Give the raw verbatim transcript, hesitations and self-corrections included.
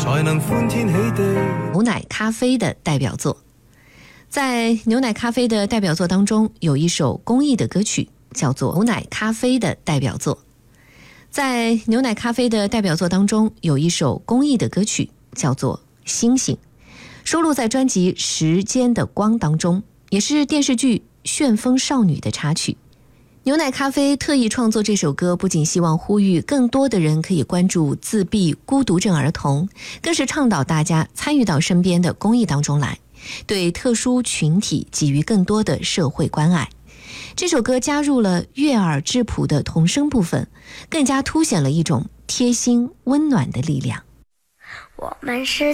才能歡天喜地。 牛奶咖啡的代表作。在牛奶咖啡的代表作当中，有一首公益的歌曲叫做《牛奶咖啡的代表作》。在牛奶咖啡的代表作当中，有一首公益的歌曲叫做《星星》，收录在专辑《时间的光》当中，也是电视剧《旋风少女》的插曲。牛奶咖啡特意创作这首歌，不仅希望呼吁更多的人可以关注自闭孤独症儿童，更是倡导大家参与到身边的公益当中来，对特殊群体给予更多的社会关爱。这首歌加入了悦耳质朴的童声部分，更加凸显了一种贴心温暖的力量。 我们是